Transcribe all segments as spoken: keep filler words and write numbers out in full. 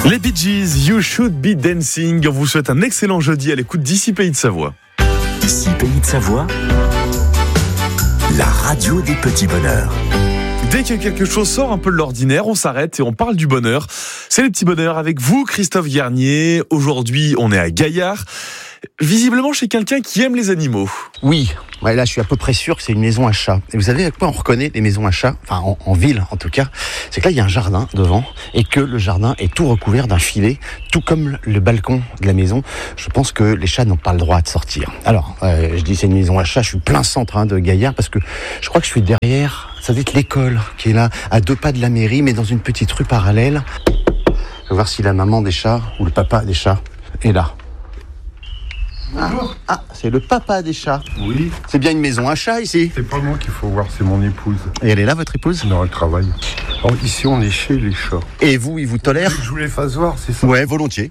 Les Bee Gees, You Should Be Dancing. On vous souhaite un excellent jeudi à l'écoute d'ici Pays de Savoie. Ici Pays de Savoie, la radio des petits bonheurs. Dès que quelque chose sort un peu de l'ordinaire, on s'arrête et on parle du bonheur. C'est les petits bonheurs avec vous, Christophe Guernier. Aujourd'hui, on est à Gaillard. Visiblement chez quelqu'un qui aime les animaux. Oui, ouais, là je suis à peu près sûr que c'est une maison à chat. Et vous savez à quoi on reconnaît les maisons à chat, enfin en, en ville en tout cas, c'est que là il y a un jardin devant et que le jardin est tout recouvert d'un filet, tout comme le balcon de la maison. Je pense que les chats n'ont pas le droit de sortir. Alors, euh, je dis c'est une maison à chat, je suis plein centre hein, de Gaillard parce que je crois que je suis derrière, ça doit être l'école qui est là, à deux pas de la mairie, mais dans une petite rue parallèle. Je vais voir si la maman des chats ou le papa des chats est là. Ah, ah, c'est le papa des chats. Oui. C'est bien une maison à chat ici. C'est pas moi qu'il faut voir, c'est mon épouse. Et elle est là, votre épouse? Non, elle travaille. Alors, ici, on est chez les chats. Et vous, ils vous tolèrent? Je vous les fasse voir, c'est ça? Ouais, volontiers.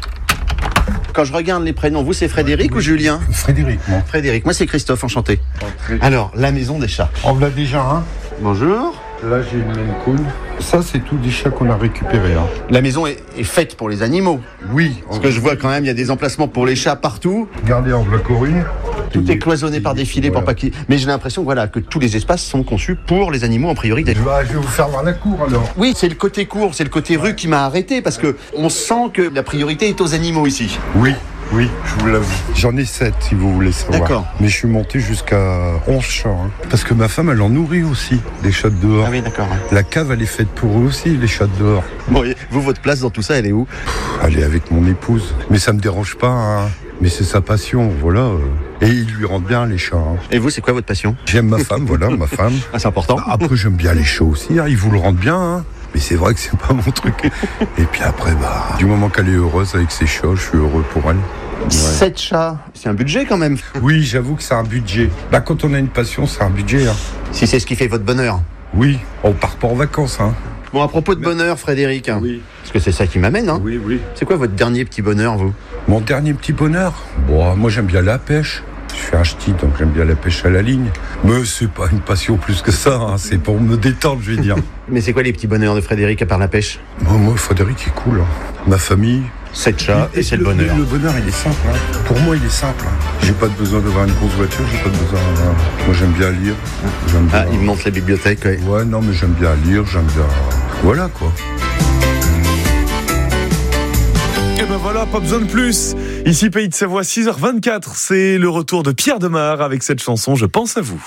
Quand je regarde les prénoms, vous, c'est Frédéric ouais, ou Julien? Frédéric, moi. Frédéric, moi, c'est Christophe, enchanté. Entrée. Alors, la maison des chats. On l'a déjà un. Hein. Bonjour. Là, j'ai une Maine Coon. Ça, c'est tout des chats qu'on a récupérés. Hein. La maison est, est faite pour les animaux. Oui. Parce que je vois quand même, il y a des emplacements pour les chats partout. Regardez en bloc corinne. Tout est cloisonné par des filets voilà. pour pas qu'ils... Mais j'ai l'impression que, voilà, que tous les espaces sont conçus pour les animaux en priorité. Je vais, je vais vous faire voir la cour alors. Oui, c'est le côté cour, c'est le côté rue qui m'a arrêté parce que on sent que la priorité est aux animaux ici. Oui. Oui, je vous l'avoue. J'en ai sept, si vous voulez savoir. D'accord. Mais je suis monté jusqu'à onze chats. Hein. Parce que ma femme, elle en nourrit aussi, des chats de dehors. Ah oui, d'accord. Ouais. La cave, elle est faite pour eux aussi, les chats de dehors. Bon, vous, votre place dans tout ça, elle est où? Elle est avec mon épouse. Mais ça me dérange pas, hein. Mais c'est sa passion, voilà. Et il lui rend bien, les chats. Hein. Et vous, c'est quoi votre passion? J'aime ma femme, voilà, ma femme. Ah, c'est important. Après, j'aime bien les chats aussi, hein. Ils vous le rendent bien, hein. Mais c'est vrai que c'est pas mon truc. Et puis après, bah, du moment qu'elle est heureuse avec ses chats, je suis heureux pour elle. Ouais. sept chats, c'est un budget quand même. Oui, j'avoue que c'est un budget. Bah, quand on a une passion, c'est un budget. Hein. Si c'est ce qui fait votre bonheur. Oui, on part pas en vacances. Hein. Bon, à propos de bonheur, Frédéric. Hein, oui. Parce que c'est ça qui m'amène. Hein. Oui, oui. C'est quoi votre dernier petit bonheur, vous? Mon dernier petit bonheur? Bon, moi j'aime bien la pêche. Je suis un ch'ti, donc j'aime bien la pêche à la ligne. Mais c'est pas une passion plus que ça, hein. C'est pour me détendre, je vais dire. Mais c'est quoi les petits bonheurs de Frédéric à part la pêche? Moi, moi Frédéric est cool. Hein. Ma famille... sept chats et, et c'est le, le bonheur. Le bonheur, il est simple. Hein. Pour moi, il est simple. Hein. J'ai pas de besoin d'avoir une grosse voiture, j'ai pas de besoin... Hein. Moi, j'aime bien lire. J'aime bien... Ah, il monte la bibliothèque, ouais. Ouais, non, mais j'aime bien lire, j'aime bien... Voilà, quoi. Et ben voilà, pas besoin de plus. Ici Pays de Savoie, six heures vingt-quatre, c'est le retour de Pierre Demar avec cette chanson « Je pense à vous ».